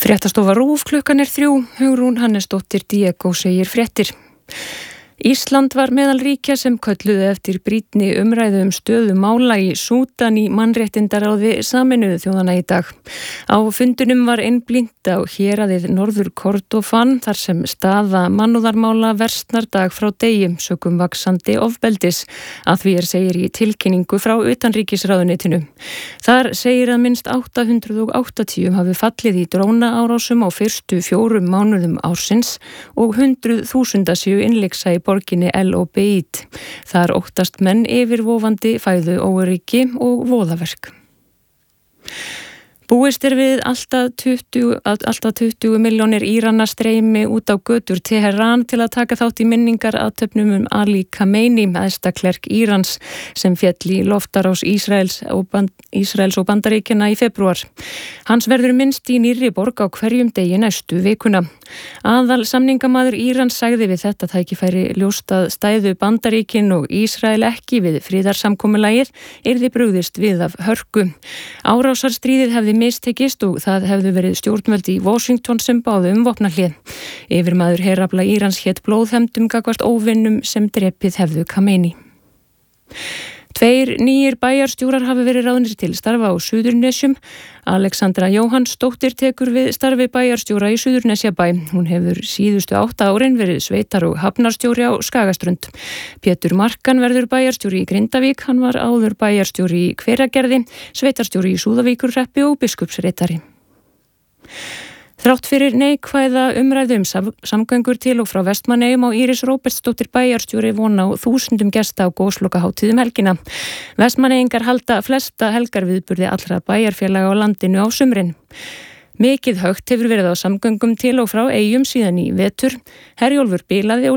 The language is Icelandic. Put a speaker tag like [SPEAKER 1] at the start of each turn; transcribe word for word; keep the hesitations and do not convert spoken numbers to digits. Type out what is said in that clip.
[SPEAKER 1] Fréttastofa RÚV klukkan er þrjú, Hugrún Hannesdóttir Diego segir fréttir. Ísland var meðal ríkja sem kölluðu eftir brýnni umræðu um stöðu mála í Súdan í mannréttindaráði Sameinuðu þjóðanna í dag. Á fundunum var einblínt á héraðið Norður Kordofan þar sem staða mannúðarmála versnar dag frá degi sökum vaxandi ofbeldis, að því er segir í tilkynningu frá utanríkisráðuneytinu. Þar segir að minnst átta hundruð áttatíu hafi fallið í drónaárásum á fyrstu fjórum mánuðum ársins og hundruð þúsunda séu innlyksa í borginni El Obeid. Þar óttast menn yfirvofandi fæðu óöryggi og voðaverk. Búist er við alltaf tuttugu, alltaf tuttugu milljónir Írana streymi út á götur Teheran til að taka þátt í minningar athöfnum um Ali Khamenei, æðsta klerk Írans, sem féll í loftarás Ísraels og, band, Ísraels og Bandaríkjanna í febrúar. Hans verður minnst í nýrri borg á hverjum degi næstu vikuna. Aðal samningamaður Írans sagði við þetta tækifæri ljóst að stæðu Bandaríkin og Ísrael ekki við friðarsamkomulagið yrði brugðist við af hörku. Árásarstríðið hefði mistekist og það hefði verið stjórnvöld í Washington sem báðu um vopnahlé. Yfirmaður herafla Írans hét blóðhefndum gagnvart óvinnum sem drepið hefðu Khamenei. Tveir nýjir bæjarstjórar hafi verið ráðnir til starfa á Suðurnesjum. Alexandra Jóhannsdóttir tekur við starfi bæjarstjóra í Suðurnesjabæ. Hún hefur síðustu átta árin verið sveitar- og hafnarstjóri á Skagaströnd. Pétur Markan verður bæjarstjóri í Grindavík. Hann var áður bæjarstjóri í Hveragerði, sveitarstjóri í Súðavíkurhreppi og biskupsritari. Þrátt fyrir neikvæða umræðu um samgöngur til og frá Vestmannaeyjum á Íris Róbertsdóttir bæjarstjóri von á þúsundum gesta á góslokahátíð um helgina. Vestmannaeyingar halda flesta helgarviðburði allra bæjarfélaga á landinu á sumrin. Mikið högt hefur verið á samgöngum til og frá eyjum síðan í vetur. Herjólfur bilaði og